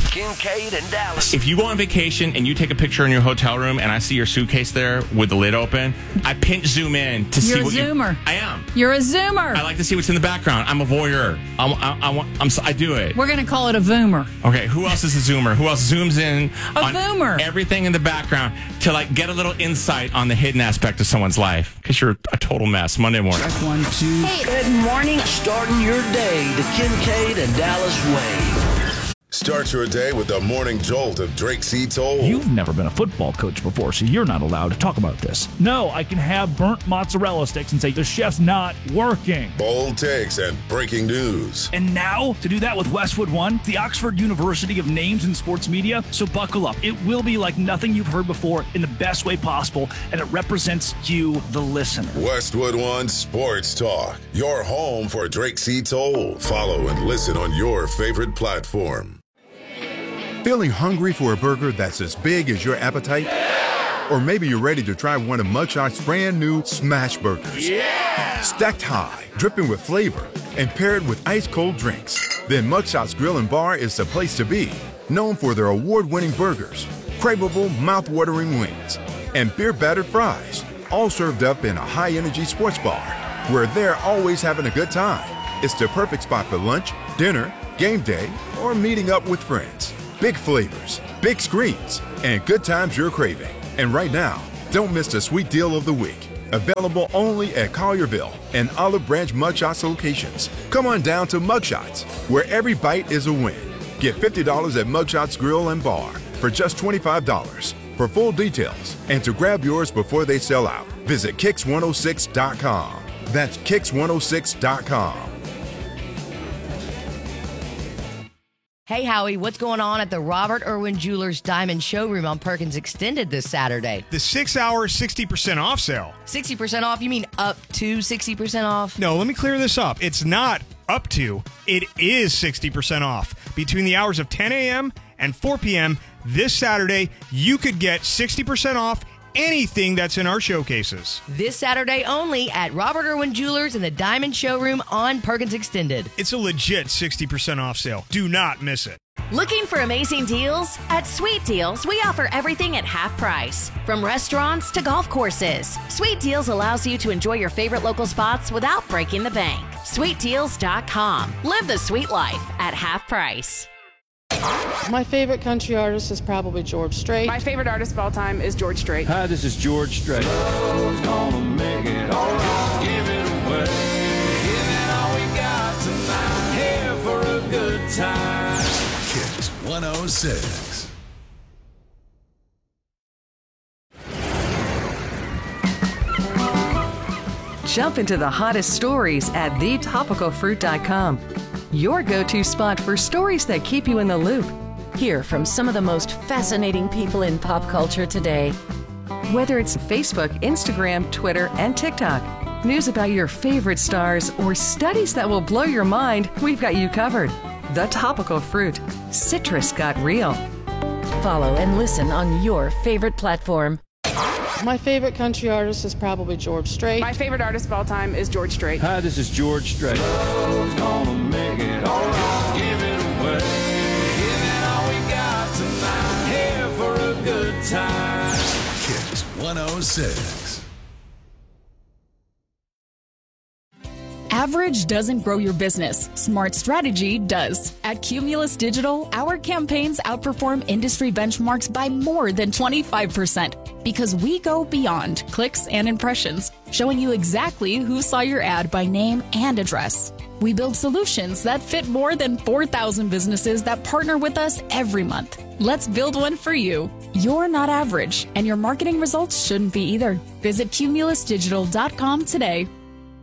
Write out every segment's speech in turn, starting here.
Kincaid and Dallas. If you go on vacation and you take a picture in your hotel room and I see your suitcase there with the lid open, I pinch zoom in to see what You're a zoomer. I am. You're a zoomer. I like to see what's in the background. I'm a voyeur. I do it. We're going to call it a voomer. Okay, who else is a zoomer? Who else zooms in on voomer. everything in the background to like get a little insight on the hidden aspect of someone's life? Because you're a total mess. Monday morning. Check 1, 2. Hey, good morning. Starting your day the Kincaid and Dallas way. Start your day with the morning jolt of Drake C. Toll. You've never been a football coach before, so you're not allowed to talk about this. No, I can have burnt mozzarella sticks and say the chef's not working. Bold takes and breaking news. And now, to do that with Westwood One, the Oxford University of Names in Sports Media. So buckle up. It will be like nothing you've heard before in the best way possible, and it represents you, the listener. Westwood One Sports Talk. Your home for Drake C. Toll. Follow and listen on your favorite platform. Feeling hungry for a burger that's as big as your appetite? Or maybe you're ready to try one of Mugshot's brand new Smash Burgers. Yeah! Stacked high, dripping with flavor, and paired with ice-cold drinks. Then Mugshot's Grill and Bar is the place to be. Known for their award-winning burgers, craveable, mouth-watering wings, and beer-battered fries. All served up in a high-energy sports bar, where they're always having a good time. It's the perfect spot for lunch, dinner, game day, or meeting up with friends. Big flavors, big screens, and good times you're craving. And right now, don't miss the sweet deal of the week. Available only at Collierville and Olive Branch Mugshots locations. Come on down to Mugshots, where every bite is a win. Get $50 at Mugshots Grill and Bar for just $25. For full details and to grab yours before they sell out, visit Kicks106.com. That's Kicks106.com. Hey, Howie, what's going on at the Robert Irwin Jewelers Diamond Showroom on Perkins Extended this Saturday? The 6-hour 60% off sale. 60% off? You mean up to 60% off? No, let me clear this up. It's not up to. It is 60% off. Between the hours of 10 a.m. and 4 p.m. this Saturday, you could get 60% off anything that's in our showcases. This Saturday only at Robert Irwin Jewelers in the Diamond Showroom on Perkins Extended. It's a legit 60% off sale. Do not miss it. Looking for amazing deals? At Sweet Deals, we offer everything at half price. From restaurants to golf courses, Sweet Deals allows you to enjoy your favorite local spots without breaking the bank. SweetDeals.com. Live the sweet life at half price. My favorite country artist is probably George Strait. My favorite artist of all time is George Strait. Hi, this is George Strait. Love's gonna make it all right. Give it away. Give it all we got tonight. Here for a good time. Kicks 106. Jump into the hottest stories at thetopicalfruit.com. Your go-to spot for stories that keep you in the loop. Hear from some of the most fascinating people in pop culture today. Whether it's Facebook, Instagram, Twitter, and TikTok, news about your favorite stars, or studies that will blow your mind, we've got you covered. The Topical Fruit. Citrus got real. Follow and listen on your favorite platform. My favorite country artist is probably George Strait. My favorite artist of all time is George Strait. Hi, this is George Strait. Love's gonna make it all right. Give it away. Give it all we got tonight. Here for a good time. Kicks 106. Average doesn't grow your business. Smart strategy does. At Cumulus Digital, our campaigns outperform industry benchmarks by more than 25% because we go beyond clicks and impressions, showing you exactly who saw your ad by name and address. We build solutions that fit more than 4,000 businesses that partner with us every month. Let's build one for you. You're not average, and your marketing results shouldn't be either. Visit cumulusdigital.com today.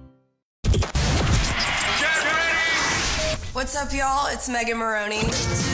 What's up, y'all? It's Megan Maroney.